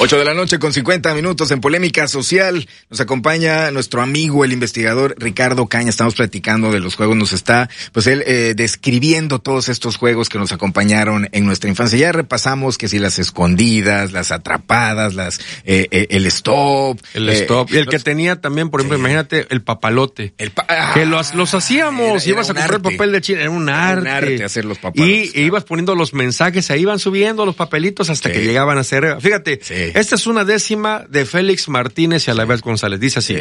8:50 a.m. en Polémica Social. Nos acompaña nuestro amigo, el investigador Ricardo Caña. Estamos platicando de los juegos. Nos está, pues él, describiendo todos estos juegos que nos acompañaron en nuestra infancia. Ya repasamos que si las escondidas, las atrapadas, el stop. El stop. Y el que tenía también, por ejemplo, imagínate, el papalote. Que los hacíamos. Ibas a comprar papel de China. Era un arte hacer los papalotes. Y ibas poniendo los mensajes, ahí iban subiendo los papelitos hasta que llegaban a ser. Fíjate. Esta es una décima de Félix Martínez y Alavés González. Dice así: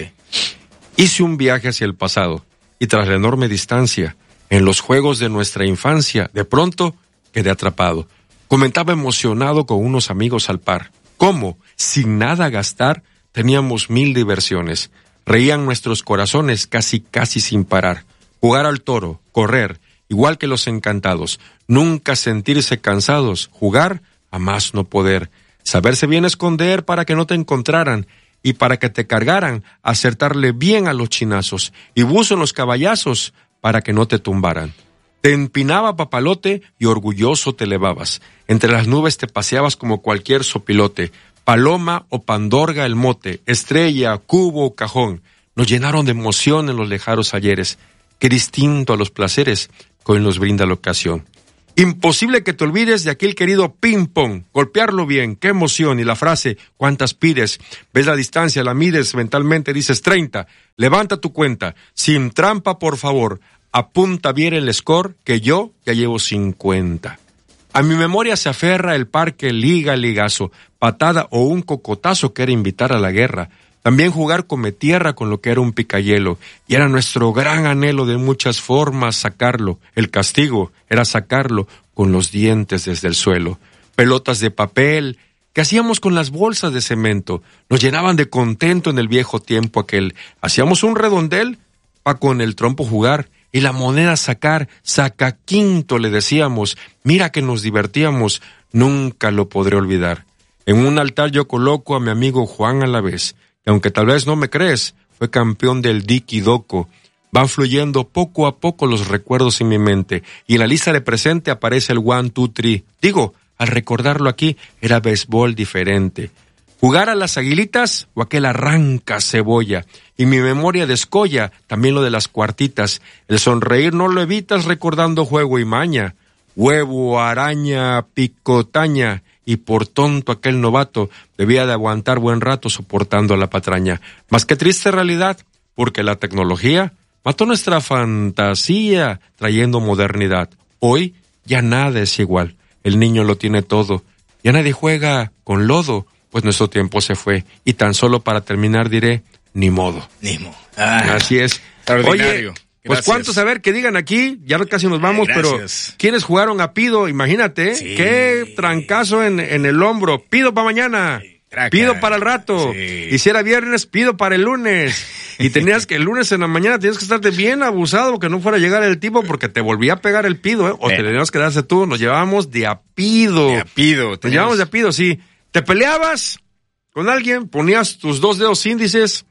hice un viaje hacia el pasado y tras la enorme distancia, en los juegos de nuestra infancia, de pronto quedé atrapado. Comentaba emocionado con unos amigos al par. ¿Cómo? Sin nada gastar, teníamos 1000 diversiones. Reían nuestros corazones casi sin parar. Jugar al toro, correr, igual que los encantados. Nunca sentirse cansados, jugar a más no poder. Saberse bien esconder para que no te encontraran y para que te cargaran, acertarle bien a los chinazos y buzo en los caballazos para que no te tumbaran. Te empinaba papalote y orgulloso te elevabas. Entre las nubes te paseabas como cualquier sopilote. Paloma o pandorga el mote, estrella, cubo o cajón. Nos llenaron de emoción en los lejanos ayeres. Qué distinto a los placeres que hoy nos brinda la ocasión. Imposible que te olvides de aquel querido ping-pong, golpearlo bien, qué emoción, y la frase, ¿cuántas pides? Ves la distancia, la mides mentalmente, dices 30, levanta tu cuenta, sin trampa por favor, apunta bien el score, que yo ya llevo 50. A mi memoria se aferra el parque, liga, ligazo, patada o un cocotazo que era invitar a la guerra. También jugar come tierra con lo que era un picayelo, y era nuestro gran anhelo de muchas formas sacarlo. El castigo era sacarlo con los dientes desde el suelo. Pelotas de papel, que hacíamos con las bolsas de cemento, nos llenaban de contento en el viejo tiempo aquel. Hacíamos un redondel pa' con el trompo jugar, y la moneda sacar, saca quinto le decíamos. Mira que nos divertíamos, nunca lo podré olvidar. En un altar yo coloco a mi amigo Juan Alavés, que aunque tal vez no me crees, fue campeón del Diki Doco. Van fluyendo poco a poco los recuerdos en mi mente, y en la lista de presente aparece el 1, 2, 3. Digo, al recordarlo aquí, era béisbol diferente. Jugar a las aguilitas o aquel arranca cebolla, y mi memoria descolla también lo de las cuartitas. El sonreír no lo evitas recordando juego y maña. Huevo, araña, picotaña, y por tonto aquel novato debía de aguantar buen rato soportando la patraña. Mas qué triste realidad, porque la tecnología mató nuestra fantasía trayendo modernidad. Hoy ya nada es igual, el niño lo tiene todo, ya nadie juega con lodo, pues nuestro tiempo se fue. Y tan solo para terminar diré, ni modo. Ni modo. Así es. Extraordinario. Oye, pues cuántos, a ver, que digan aquí, ya casi nos vamos, pero ¿quiénes jugaron a Pido? Imagínate, qué trancazo en el hombro. Pido para mañana, pido para el rato, y si era viernes, pido para el lunes. Y tenías que el lunes en la mañana tenías que estarte bien abusado que no fuera a llegar el tipo porque te volvía a pegar el pido, o te tenías que darse tú. Nos llevábamos de a pido. Nos llevábamos de a pido, sí. Te peleabas con alguien, ponías tus 2 dedos índices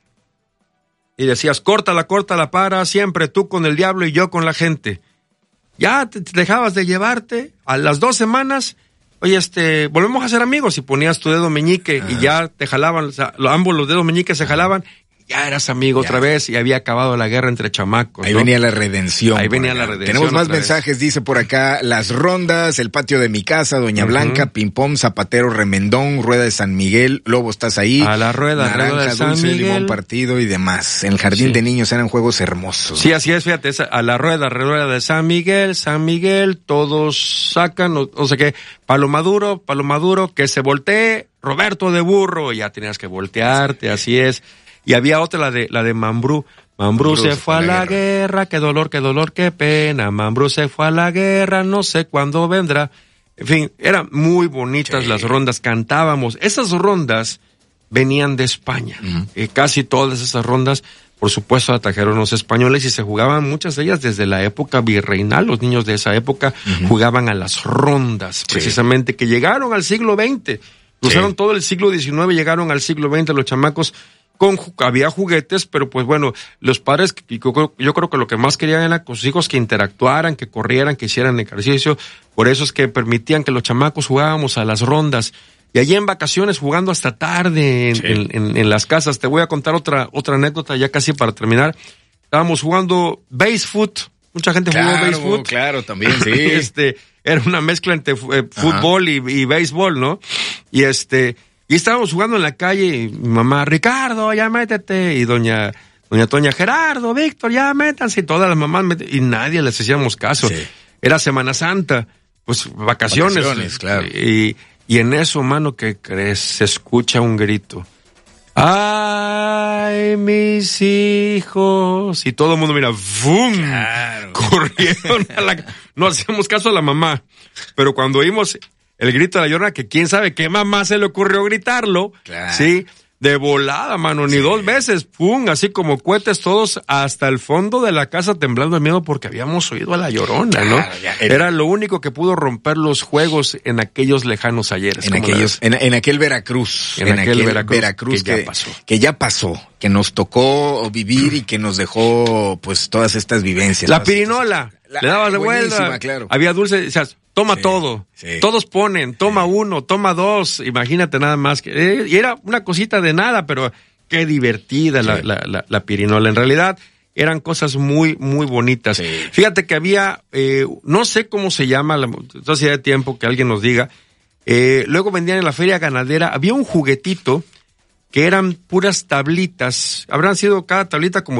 y decías, córtala, para, siempre tú con el diablo y yo con la gente. Ya te dejabas de llevarte, a las 2 semanas, oye, volvemos a ser amigos, y ponías tu dedo meñique y ya te jalaban, o sea, ambos los dedos meñiques se jalaban, ya eras amigo otra vez y había acabado la guerra entre chamacos. Ahí venía la redención. Tenemos más mensajes, dice por acá, las rondas, el patio de mi casa, Doña Blanca, ping-pong, zapatero, remendón, rueda de San Miguel, Lobo, estás ahí. A la rueda, naranja, de San dulce, Miguel. Limón, partido y demás. En el jardín de niños eran juegos hermosos. Sí, así es, fíjate, a la rueda de San Miguel, todos sacan, o sea que, palo maduro, que se voltee, Roberto de burro, ya tenías que voltearte, así es. Y había otra, la de Mambrú. Mambrú se fue a la guerra, qué dolor, qué pena. Mambrú se fue a la guerra, no sé cuándo vendrá. En fin, eran muy bonitas las rondas, cantábamos. Esas rondas venían de España. Casi todas esas rondas, por supuesto, trajeron los españoles y se jugaban muchas de ellas desde la época virreinal. Los niños de esa época jugaban a las rondas, precisamente, que llegaron al siglo XX. Cruzaron todo el siglo XIX, llegaron al siglo XX los chamacos. Había juguetes, pero pues bueno, los padres, yo creo que lo que más querían era con sus hijos que interactuaran, que corrieran, que hicieran ejercicio. Por eso es que permitían que los chamacos jugábamos a las rondas. Y allí en vacaciones jugando hasta tarde en las casas. Te voy a contar otra anécdota ya casi para terminar. Estábamos jugando base foot. Mucha gente jugó base foot. Claro, también, sí. Era una mezcla entre fútbol y béisbol, ¿no? Y estábamos jugando en la calle y mi mamá, Ricardo, ya métete. Y doña Toña, Gerardo, Víctor, ya métanse. Y todas las mamás, y nadie les hacíamos caso. Sí. Era Semana Santa, pues vacaciones. Claro. Y en eso, mano, ¿qué crees? Se escucha un grito. ¡Ay, mis hijos! Y todo el mundo mira, ¡fum! Claro. Corrieron no hacíamos caso a la mamá. Pero cuando oímos el grito de la Llorona, que quién sabe qué mamá se le ocurrió gritarlo, claro. ¿Sí? De volada, mano, ni 2 veces, ¡pum! Así como cohetes todos hasta el fondo de la casa temblando de miedo porque habíamos oído a la Llorona, ¿no? Claro, era lo único que pudo romper los juegos en aquellos lejanos ayeres. En aquel Veracruz. En aquel Veracruz que ya pasó, que nos tocó vivir y que nos dejó, pues, todas estas vivencias. La pirinola, le dabas de vuelta, claro. Había dulce, decías, toma todo. Sí. Todos ponen, toma 1, toma 2, imagínate nada más. Y era una cosita de nada, pero qué divertida la pirinola. En realidad eran cosas muy, muy bonitas. Sí. Fíjate que había, no sé cómo se llama, entonces ya de tiempo que alguien nos diga, luego vendían en la feria ganadera, había un juguetito que eran puras tablitas, habrán sido cada tablita como